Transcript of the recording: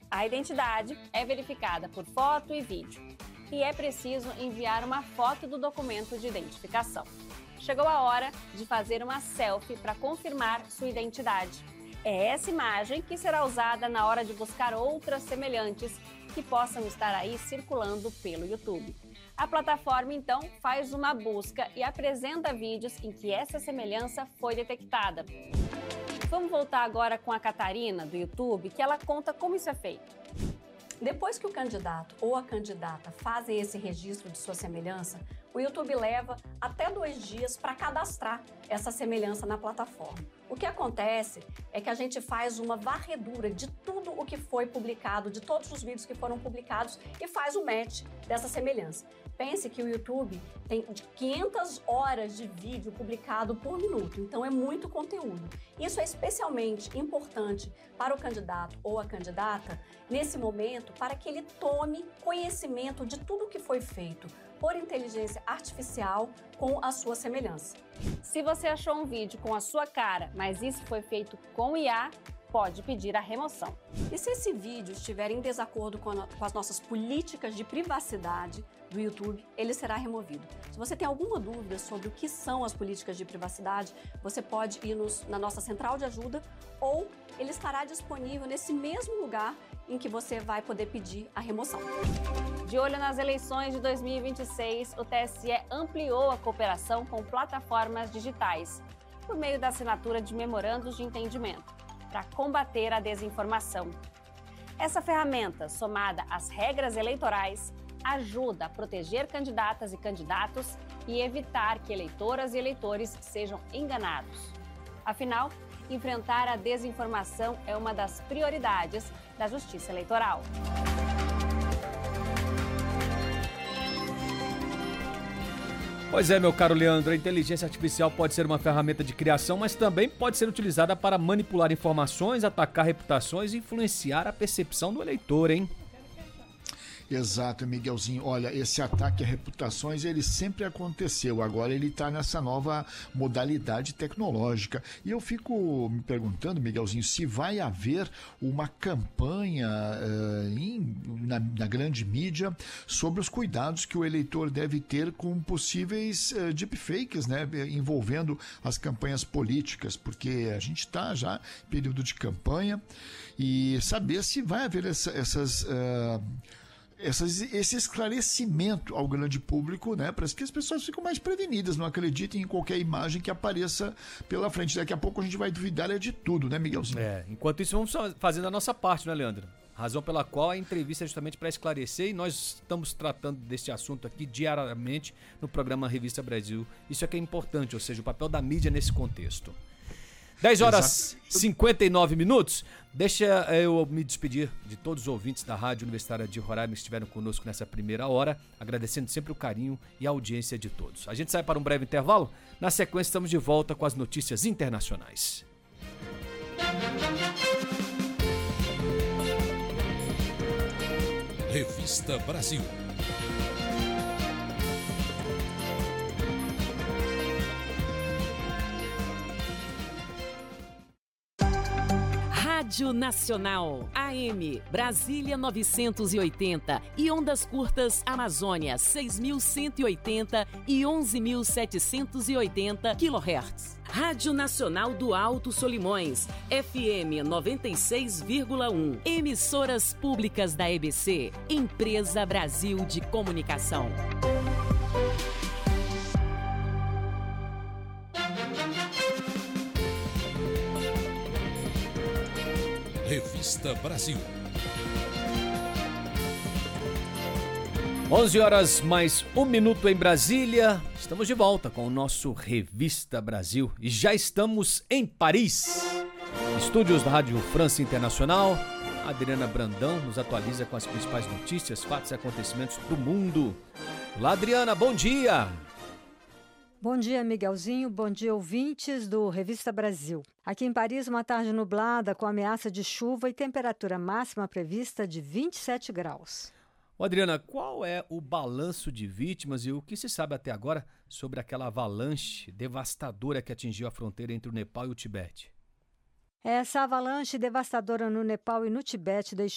A identidade é verificada por foto e vídeo e é preciso enviar uma foto do documento de identificação. Chegou a hora de fazer uma selfie para confirmar sua identidade. É essa imagem que será usada na hora de buscar outras semelhantes que possam estar aí circulando pelo YouTube. A plataforma, então, faz uma busca e apresenta vídeos em que essa semelhança foi detectada. Vamos voltar agora com a Catarina, do YouTube, que ela conta como isso é feito. Depois que o candidato ou a candidata fazem esse registro de sua semelhança, o YouTube leva até 2 dias para cadastrar essa semelhança na plataforma. O que acontece é que a gente faz uma varredura de tudo o que foi publicado, de todos os vídeos que foram publicados e faz o match dessa semelhança. Pense que o YouTube tem 500 horas de vídeo publicado por minuto, então é muito conteúdo. Isso é especialmente importante para o candidato ou a candidata nesse momento para que ele tome conhecimento de tudo o que foi feito por inteligência artificial com a sua semelhança. Se você achou um vídeo com a sua cara, mas isso foi feito com IA, pode pedir a remoção. E se esse vídeo estiver em desacordo com as nossas políticas de privacidade do YouTube, ele será removido. Se você tem alguma dúvida sobre o que são as políticas de privacidade, você pode ir na nossa central de ajuda ou ele estará disponível nesse mesmo lugar em que você vai poder pedir a remoção. De olho nas eleições de 2026, o TSE ampliou a cooperação com plataformas digitais por meio da assinatura de memorandos de entendimento para combater a desinformação. Essa ferramenta, somada às regras eleitorais, ajuda a proteger candidatas e candidatos e evitar que eleitoras e eleitores sejam enganados. Afinal, enfrentar a desinformação é uma das prioridades da Justiça Eleitoral. Pois é, meu caro Leandro, a inteligência artificial pode ser uma ferramenta de criação, mas também pode ser utilizada para manipular informações, atacar reputações e influenciar a percepção do eleitor, hein? Exato, Miguelzinho. Olha, esse ataque a reputações, ele sempre aconteceu. Agora ele está nessa nova modalidade tecnológica. E eu fico me perguntando, Miguelzinho, se vai haver uma campanha na grande mídia sobre os cuidados que o eleitor deve ter com possíveis deepfakes, né, envolvendo as campanhas políticas, porque a gente está já em período de campanha e saber se vai haver esse esclarecimento ao grande público, né, para que as pessoas fiquem mais prevenidas, não acreditem em qualquer imagem que apareça pela frente. Daqui a pouco a gente vai duvidar de tudo, né, Miguelzinho? Enquanto isso vamos fazendo a nossa parte, né, Leandro? Razão pela qual a entrevista é justamente para esclarecer e nós estamos tratando desse assunto aqui diariamente no programa Revista Brasil. Isso é que é importante, ou seja, o papel da mídia nesse contexto. 10 horas e 59 minutos. Deixa eu me despedir de todos os ouvintes da Rádio Universitária de Roraima que estiveram conosco nessa primeira hora, agradecendo sempre o carinho e a audiência de todos. A gente sai para um breve intervalo. Na sequência, estamos de volta com as notícias internacionais. Revista Brasil. Rádio Nacional, AM, Brasília 980 e ondas curtas Amazônia 6.180 e 11.780 kHz. Rádio Nacional do Alto Solimões, FM 96,1. Emissoras públicas da EBC, Empresa Brasil de Comunicação. Revista Brasil. 11 horas mais 1 minuto em Brasília. Estamos de volta com o nosso Revista Brasil e já estamos em Paris. Estúdios da Rádio França Internacional. A Adriana Brandão nos atualiza com as principais notícias, fatos e acontecimentos do mundo. Olá, Adriana, bom dia! Bom dia, Miguelzinho. Bom dia, ouvintes do Revista Brasil. Aqui em Paris, uma tarde nublada com ameaça de chuva e temperatura máxima prevista de 27 graus. Adriana, qual é o balanço de vítimas e o que se sabe até agora sobre aquela avalanche devastadora que atingiu a fronteira entre o Nepal e o Tibete? Essa avalanche devastadora no Nepal e no Tibete deixou